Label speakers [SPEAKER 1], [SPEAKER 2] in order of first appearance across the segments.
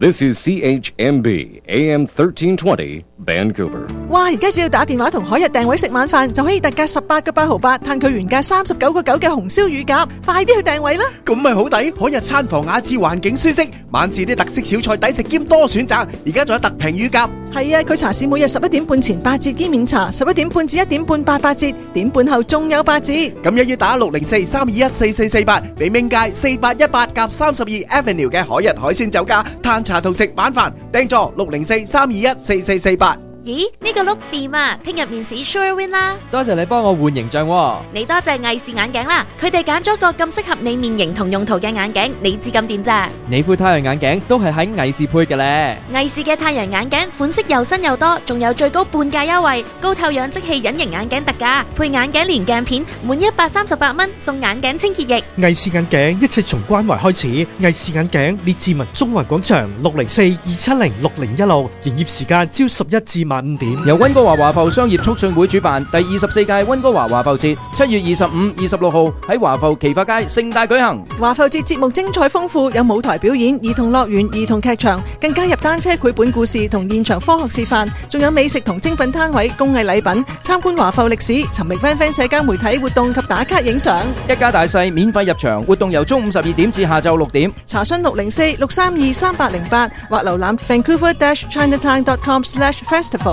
[SPEAKER 1] This is CHMB AM 1320 Vancouver。
[SPEAKER 2] 哇！而家只要打電話同海逸訂位食晚飯，就可以特價18個8毫8，嘆佢原價39個9嘅紅燒乳鴿，快啲去訂位啦！
[SPEAKER 3] 咁咪好抵，海逸餐房雅致，環境舒適，晚市啲特色小菜抵食兼多選擇，而家仲有特平乳鴿。
[SPEAKER 2] 係啊，佢茶市每日11點半前8折兼免茶，11點半至1點半8折，點半後仲有8折。
[SPEAKER 3] 咁一於打604-321-4448，俾明街4818-32 Avenue 嘅海逸海鮮酒家，嘆茶同食晚飯，訂座604-321-4448。
[SPEAKER 4] 咦，呢個碌掂啊！聽日面試 Sure Win 啦！
[SPEAKER 5] 多謝你幫我換形象喎。
[SPEAKER 4] 你多謝藝視眼鏡啦，佢哋揀咗個咁適合你面型同用途嘅眼鏡，你知咁掂咋？
[SPEAKER 5] 你副太陽眼鏡都係喺藝視配嘅咧。
[SPEAKER 4] 藝視嘅太陽眼鏡款式又新又多，仲有最高半價優惠，高透氧即棄隱形眼鏡特價，配眼鏡連鏡片，滿138蚊送眼鏡清潔液。
[SPEAKER 6] 藝視眼鏡一切從關懷開始，藝視眼鏡列治文中環廣場604-270-6016，營業時間朝11至5點。
[SPEAKER 5] 由溫哥華華埠商業促進會主辦第24屆溫哥華華埠節，7月25、26號喺華埠奇發街盛大舉行。
[SPEAKER 2] 華埠節節目精彩豐富，有舞台表演、兒童樂園、兒童劇場，更加入單車繪本故事同現場科學示範，仲有美食同精品攤位、工藝禮品，參觀華埠歷史，尋覓 FanFan 社交媒體活動及打卡影相。
[SPEAKER 5] 一家大細免費入場，活動由中午12點至下晝6點。
[SPEAKER 2] 查詢604-632-3808或瀏覽 Vancouver-Chinatown.com/festival。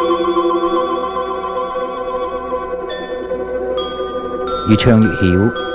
[SPEAKER 7] 越唱越曉。